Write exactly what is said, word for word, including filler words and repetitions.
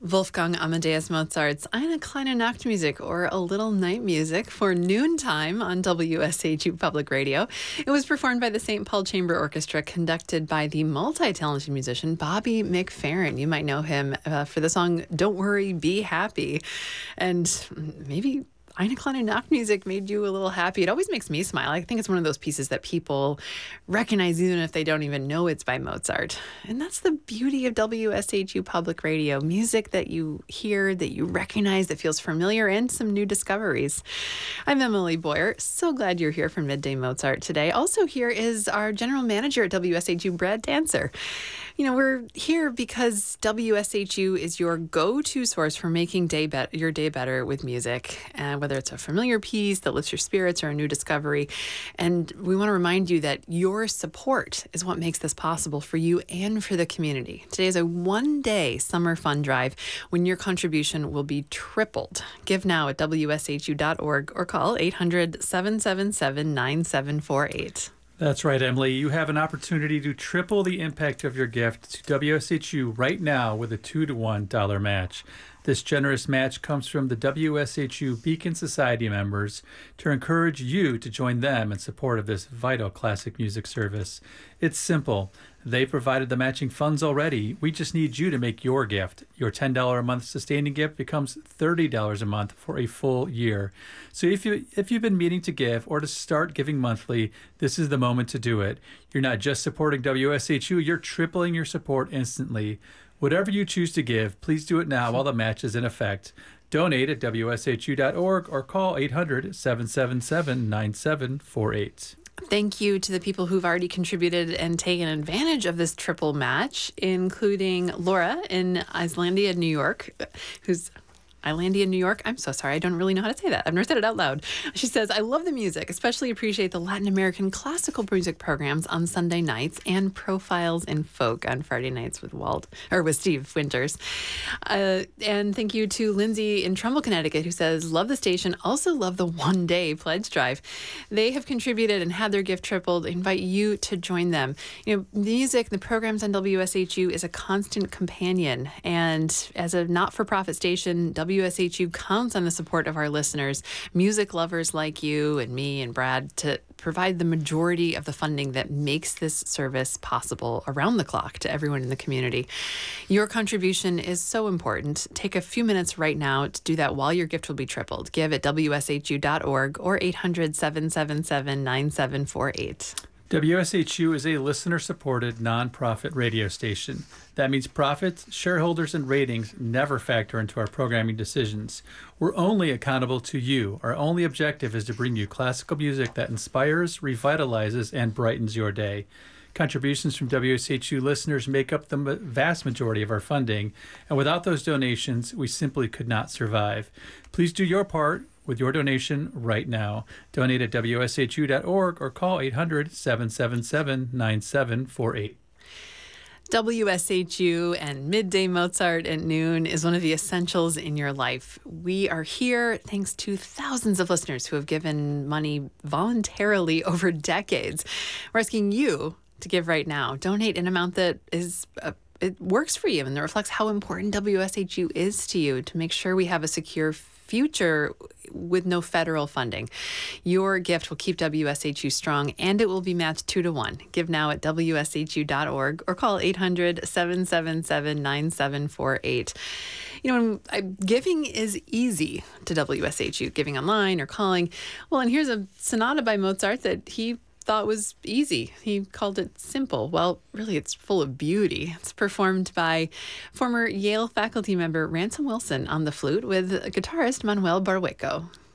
Wolfgang Amadeus Mozart's Eine kleine Nachtmusik, or A Little Night Music, for noontime on W S H U Public Radio. It was performed by the Saint Paul Chamber Orchestra, conducted by the multi-talented musician Bobby McFerrin. You might know him uh, for the song Don't Worry, Be Happy. And maybe Eine kleine Nachtmusik made you a little happy. It always makes me smile. I think it's one of those pieces that people recognize even if they don't even know it's by Mozart. And that's the beauty of W S H U Public Radio. Music that you hear, that you recognize, that feels familiar, and some new discoveries. I'm Emily Boyer. So glad you're here for Midday Mozart today. Also here is our general manager at W S H U, Brad Dancer. You know, we're here because W S H U is your go-to source for making day be- your day better with music, uh, whether it's a familiar piece that lifts your spirits or a new discovery. And we want to remind you that your support is what makes this possible for you and for the community. Today is a one-day summer fund drive when your contribution will be tripled. Give now at W S H U dot org or call eight hundred, seven seven seven, nine seven four eight. That's right, Emily. You have an opportunity to triple the impact of your gift to W S H U right now with a two to one dollar match. This generous match comes from the W S H U Beacon Society members to encourage you to join them in support of this vital classic music service. It's simple. They provided the matching funds already. We just need you to make your gift. Your ten dollars a month sustaining gift becomes thirty dollars a month for a full year. So if you if you've been meaning to give or to start giving monthly, this is the moment to do it. You're not just supporting W S H U, you're tripling your support instantly. Whatever you choose to give, please do it now while the match is in effect. Donate at W S H U dot org or call eight hundred, seven seven seven, nine seven four eight. Thank you to the people who've already contributed and taken advantage of this triple match, including Laura in Islandia, New York, who's Islandia, New York. I'm so sorry. I don't really know how to say that. I've never said it out loud. She says, I love the music, especially appreciate the Latin American classical music programs on Sunday nights and Profiles in Folk on Friday nights with Walt or with Steve Winters. Uh, and thank you to Lindsay in Trumbull, Connecticut, who says, love the station. Also love the one day pledge drive. They have contributed and had their gift tripled. I invite you to join them. You know, music, the programs on W S H U is a constant companion. And as a not-for-profit station, W S H U counts on the support of our listeners, music lovers like you and me and Brad, to provide the majority of the funding that makes this service possible around the clock to everyone in the community. Your contribution is so important. Take a few minutes right now to do that while your gift will be tripled. Give at W S H U dot org or eight hundred, seven seven seven, nine seven four eight. W S H U is a listener-supported nonprofit radio station. That means profits, shareholders, and ratings never factor into our programming decisions. We're only accountable to you. Our only objective is to bring you classical music that inspires, revitalizes, and brightens your day. Contributions from W S H U listeners make up the vast majority of our funding, and without those donations, we simply could not survive. Please do your part with your donation right now. Donate at W S H U dot org or call eight hundred, seven seven seven, nine seven four eight. W S H U and Midday Mozart at noon is one of the essentials in your life. We are here thanks to thousands of listeners who have given money voluntarily over decades. We're asking you to give right now. Donate an amount that is uh, it works for you and that reflects how important W S H U is to you, to make sure we have a secure future with no federal funding. Your gift will keep W S H U strong, and it will be matched two to one. Give now at W S H U dot org or call eight hundred, seven seven seven, nine seven four eight. You know, I, giving is easy to W S H U, giving online or calling. Well, and here's a sonata by Mozart that he thought was easy. He called it simple. Well, really, it's full of beauty. It's performed by former Yale faculty member Ransom Wilson on the flute with guitarist Manuel Barwico.